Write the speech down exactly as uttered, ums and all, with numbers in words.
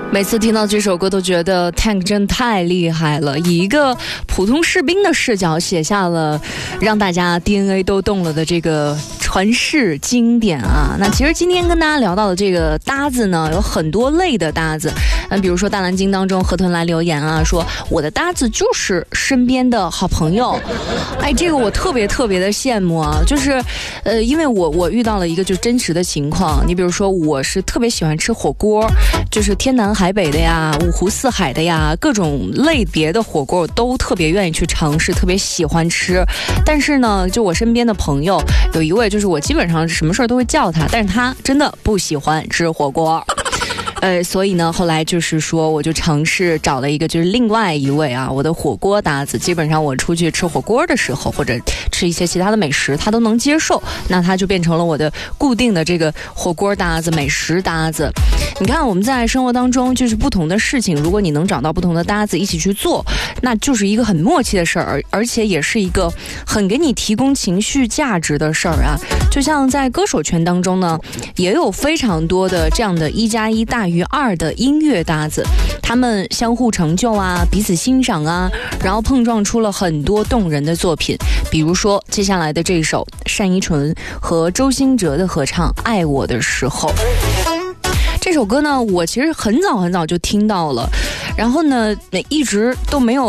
每次听到这首歌都觉得 Tank 真太厉害了，以一个普通士兵的视角写下了让大家 D N A 都动了的这个传世经典啊。那其实今天跟大家聊到的这个搭子呢，有很多类的搭子。那比如说大蓝鲸当中河豚来留言啊，说我的搭子就是身边的好朋友。哎，这个我特别特别的羡慕啊，就是呃，因为我我遇到了一个就是真实的情况。你比如说我是特别喜欢吃火锅，就是天南海北的呀，五湖四海的呀，各种类别的火锅我都特别愿意去尝试，特别喜欢吃。但是呢，就我身边的朋友有一位，就是我基本上什么事儿都会叫他，但是他真的不喜欢吃火锅。呃，所以呢，后来就是说，我就尝试找了一个，就是另外一位啊，我的火锅搭子。基本上我出去吃火锅的时候，或者吃一些其他的美食，他都能接受。那他就变成了我的固定的这个火锅搭子、美食搭子。你看，我们在生活当中，就是不同的事情，如果你能找到不同的搭子一起去做，那就是一个很默契的事儿，而且也是一个很给你提供情绪价值的事儿啊。就像在歌手圈当中呢，也有非常多的这样的一加一大于二的音乐搭子，他们相互成就啊，彼此欣赏啊，然后碰撞出了很多动人的作品。比如说接下来的这首单依纯和周兴哲的合唱《爱我的时候》。这首歌呢，我其实很早很早就听到了，然后呢，一直都没有